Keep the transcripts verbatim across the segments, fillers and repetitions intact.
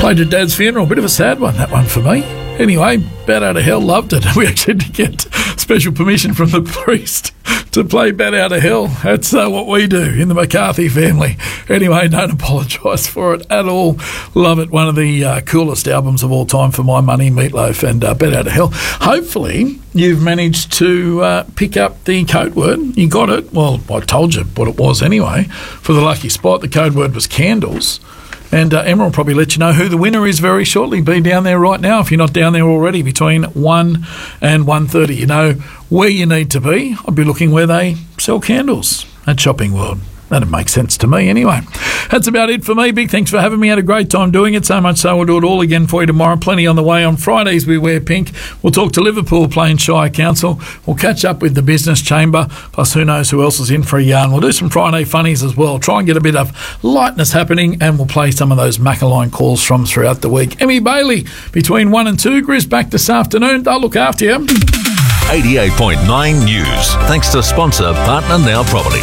Played at Dad's funeral. Bit of a sad one, that one for me. Anyway, Bat Out of Hell, loved it. We actually had to get special permission from the priest to play Bat Out of Hell. That's uh, what we do in the McCarthy family. Anyway, don't apologise for it at all. Love it. One of the uh, coolest albums of all time for my money, Meatloaf and uh, Bat Out of Hell. Hopefully, you've managed to uh, pick up the code word. You got it. Well, I told you what it was anyway. For the lucky spot, the code word was candles. And uh, Emma will probably let you know who the winner is very shortly. Be down there right now if you're not down there already, between one and one thirty. You know where you need to be. I'd be looking where they sell candles at Shopping World. That'd make sense to me anyway. That's about it for me. Big thanks for having me. Had a great time doing it. So much so we'll do it all again for you tomorrow. Plenty on the way. On Fridays we wear pink. We'll talk to Liverpool playing Shire Council. We'll catch up with the Business Chamber. Plus who knows who else is in for a yarn. We'll do some Friday funnies as well. Try and get a bit of lightness happening, and we'll play some of those Maccaline calls from throughout the week. Emmy Bailey between one and two. Grizz back this afternoon. They'll look after you. eighty-eight point nine News. Thanks to sponsor Partner Now Property.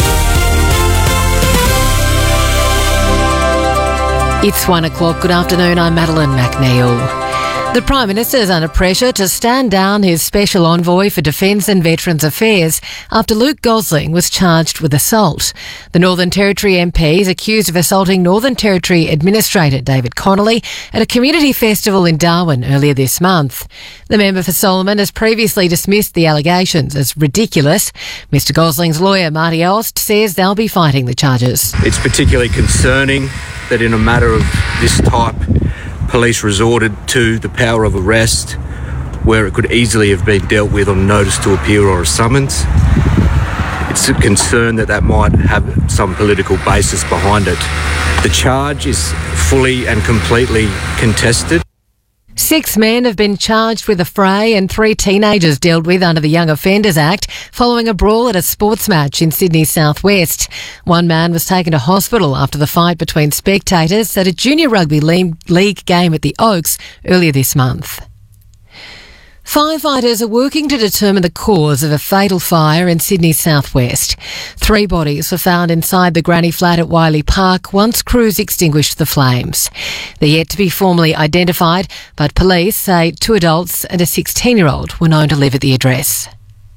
It's one o'clock. Good afternoon. I'm Madeline McNeil. The Prime Minister is under pressure to stand down his Special Envoy for Defence and Veterans Affairs after Luke Gosling was charged with assault. The Northern Territory M P is accused of assaulting Northern Territory Administrator David Connolly at a community festival in Darwin earlier this month. The member for Solomon has previously dismissed the allegations as ridiculous. Mister Gosling's lawyer, Marty Elst, says they'll be fighting the charges. It's particularly concerning that in a matter of this type, police resorted to the power of arrest where it could easily have been dealt with on notice to appear or a summons. It's a concern that that might have some political basis behind it. The charge is fully and completely contested. Six men have been charged with a fray and three teenagers dealt with under the Young Offenders Act following a brawl at a sports match in Sydney's southwest. One man was taken to hospital after the fight between spectators at a junior rugby league game at the Oaks earlier this month. Firefighters are working to determine the cause of a fatal fire in Sydney's southwest. Three bodies were found inside the granny flat at Wiley Park once crews extinguished the flames. They're yet to be formally identified, but police say two adults and a sixteen-year-old were known to live at the address.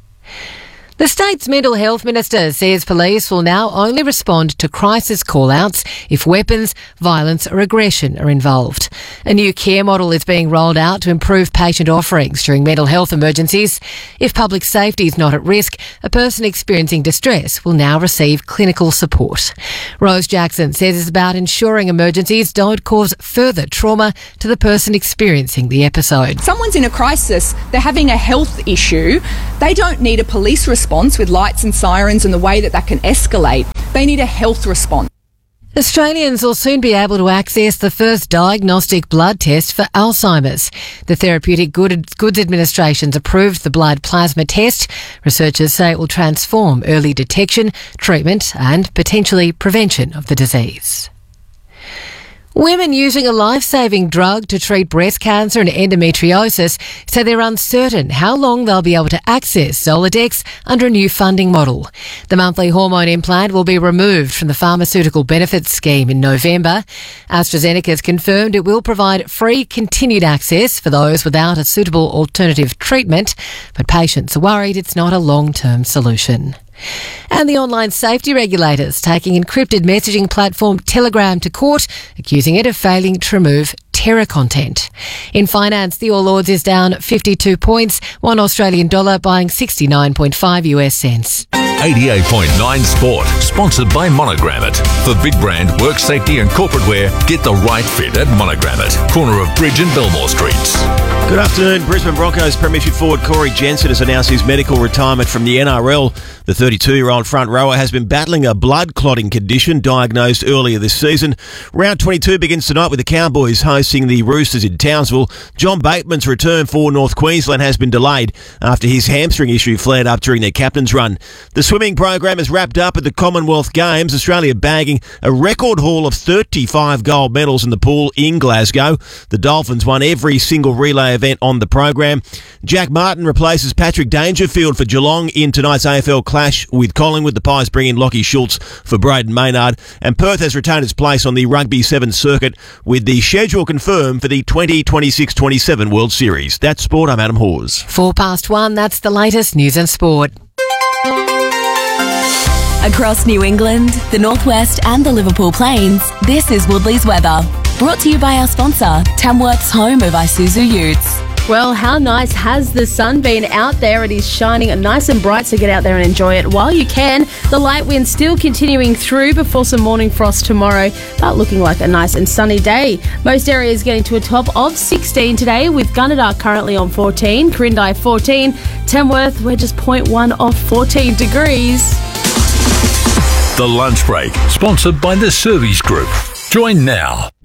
The state's mental health minister says police will now only respond to crisis call-outs if weapons, violence or aggression are involved. A new care model is being rolled out to improve patient offerings during mental health emergencies. If public safety is not at risk, a person experiencing distress will now receive clinical support. Rose Jackson says it's about ensuring emergencies don't cause further trauma to the person experiencing the episode. Someone's in a crisis, they're having a health issue, they don't need a police response with lights and sirens and the way that that can escalate. They need a health response. Australians will soon be able to access the first diagnostic blood test for Alzheimer's. The Therapeutic Goods Administration's approved the blood plasma test. Researchers say it will transform early detection, treatment and potentially prevention of the disease. Women using a life-saving drug to treat breast cancer and endometriosis say they're uncertain how long they'll be able to access Zoladex under a new funding model. The monthly hormone implant will be removed from the Pharmaceutical Benefits Scheme in November. AstraZeneca has confirmed it will provide free continued access for those without a suitable alternative treatment, but patients are worried it's not a long-term solution. And the online safety regulators taking encrypted messaging platform Telegram to court, accusing it of failing to remove terror content. In finance, the All Ords is down fifty-two points, one Australian dollar buying sixty-nine point five US cents. eighty-eight point nine Sport, sponsored by Monogram It. For big brand, work safety and corporate wear, get the right fit at Monogram It, corner of Bridge and Belmore Streets. Good afternoon. Brisbane Broncos Premiership forward Corey Jensen has announced his medical retirement from the N R L. The thirty-two-year-old front rower has been battling a blood clotting condition diagnosed earlier this season. Round twenty-two begins tonight with the Cowboys hosting the Roosters in Townsville. John Bateman's return for North Queensland has been delayed after his hamstring issue flared up during their captain's run. The swimming program is wrapped up at the Commonwealth Games, Australia bagging a record haul of thirty-five gold medals in the pool in Glasgow. The Dolphins won every single relay event on the program. Jack Martin replaces Patrick Dangerfield for Geelong in tonight's A F L clash with Collingwood. The Pies bring in Lockie Schultz for Braden Maynard. And Perth has retained its place on the Rugby Sevens circuit with the schedule confirmed confirmed for the twenty twenty-six twenty-seven World Series. That's sport. I'm Adam Hawes. Four past one, that's the latest news and sport. Across New England, the Northwest and the Liverpool Plains, this is Woodley's weather. Brought to you by our sponsor, Tamworth's home of Isuzu Utes. Well, how nice has the sun been out there? It is shining nice and bright, so get out there and enjoy it while you can. The light wind still continuing through before some morning frost tomorrow, but looking like a nice and sunny day. Most areas getting to a top of sixteen today, with Gunnedah currently on fourteen, Quirindi fourteen, Tamworth, we're just zero point one off fourteen degrees. The Lunch Break, sponsored by the Service Group. Join now.